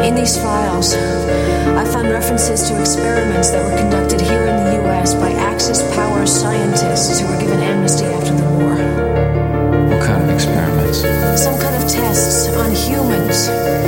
In these files, I found references to experiments that were conducted here in the U.S. by Axis Power scientists who were given amnesty after the war. What kind of experiments? Some kind of tests on humans.